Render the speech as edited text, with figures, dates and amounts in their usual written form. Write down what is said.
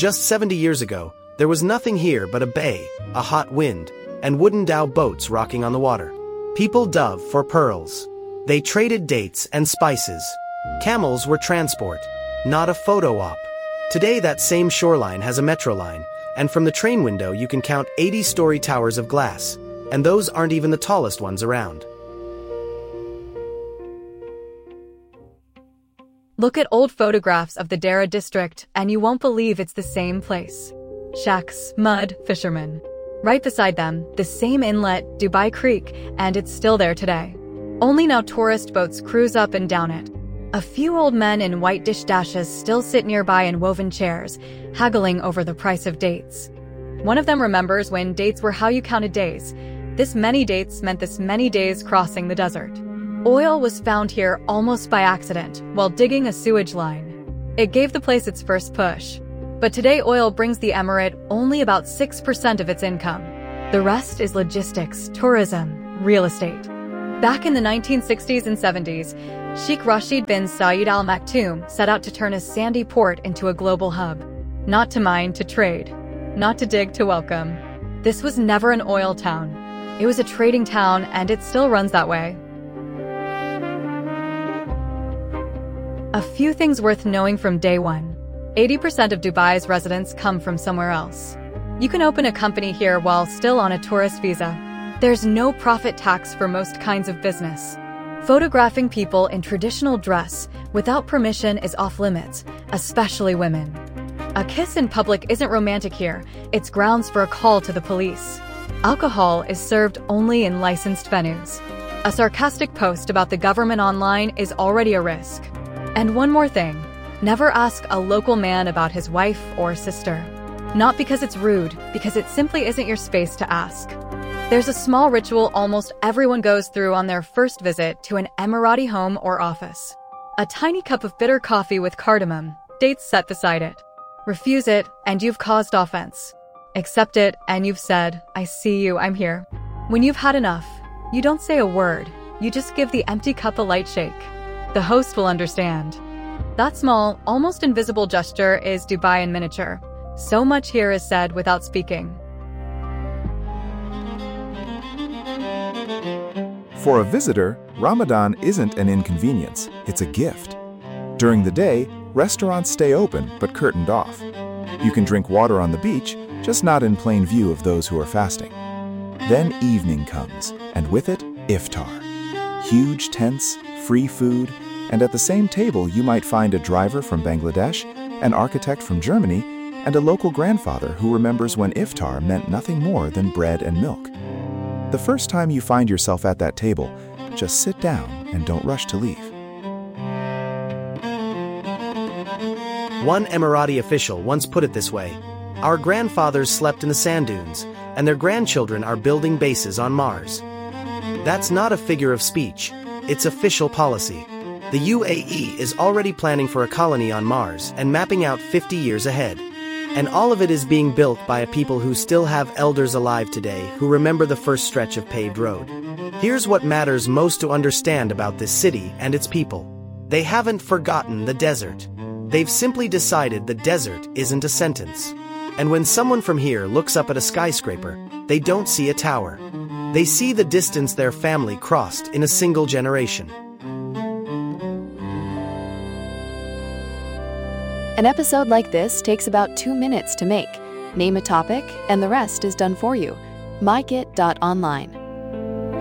Just 70 years ago, there was nothing here but a bay, a hot wind, and wooden dhow boats rocking on the water. People dove for pearls. They traded dates and spices. Camels were transport, not a photo op. Today that same shoreline has a metro line, and from the train window you can count 80-story towers of glass, and those aren't even the tallest ones around. Look at old photographs of the Dera district and you won't believe it's the same place. Shacks, mud, fishermen. Right beside them, the same inlet, Dubai Creek, and it's still there today. Only now tourist boats cruise up and down it. A few old men in white dish dashes still sit nearby in woven chairs, haggling over the price of dates. One of them remembers when dates were how you counted days. This many dates meant this many days crossing the desert. Oil was found here almost by accident while digging a sewage line. It gave the place its first push. But today oil brings the emirate only about 6% of its income. The rest is logistics, tourism, real estate. Back in the 1960s and 70s, Sheikh Rashid bin Saeed Al Maktoum set out to turn a sandy port into a global hub. Not to mine, to trade. Not to dig, to welcome. This was never an oil town. It was a trading town, and it still runs that way. A few things worth knowing from day one. 80% of Dubai's residents come from somewhere else. You can open a company here while still on a tourist visa. There's no profit tax for most kinds of business. Photographing people in traditional dress without permission is off limits, especially women. A kiss in public isn't romantic here, it's grounds for a call to the police. Alcohol is served only in licensed venues. A sarcastic post about the government online is already a risk. And one more thing. Never ask a local man about his wife or sister. Not because it's rude, because it simply isn't your space to ask. There's a small ritual almost everyone goes through on their first visit to an Emirati home or office. A tiny cup of bitter coffee with cardamom, dates set beside it. Refuse it, and you've caused offense. Accept it, and you've said, I see you, I'm here. When you've had enough, you don't say a word, you just give the empty cup a light shake. The host will understand. That small, almost invisible gesture is Dubai in miniature. So much here is said without speaking. For a visitor, Ramadan isn't an inconvenience, it's a gift. During the day, restaurants stay open but curtained off. You can drink water on the beach, just not in plain view of those who are fasting. Then evening comes, and with it, iftar. Huge tents, free food, and at the same table you might find a driver from Bangladesh, an architect from Germany, and a local grandfather who remembers when iftar meant nothing more than bread and milk. The first time you find yourself at that table, just sit down and don't rush to leave. One Emirati official once put it this way: our grandfathers slept in the sand dunes, and their grandchildren are building bases on Mars. That's not a figure of speech, it's official policy. The UAE is already planning for a colony on Mars and mapping out 50 years ahead. And all of it is being built by a people who still have elders alive today who remember the first stretch of paved road. Here's what matters most to understand about this city and its people. They haven't forgotten the desert. They've simply decided the desert isn't a sentence. And when someone from here looks up at a skyscraper, they don't see a tower. They see the distance their family crossed in a single generation. An episode like this takes about 2 minutes to make. Name a topic, and the rest is done for you. mykit.online.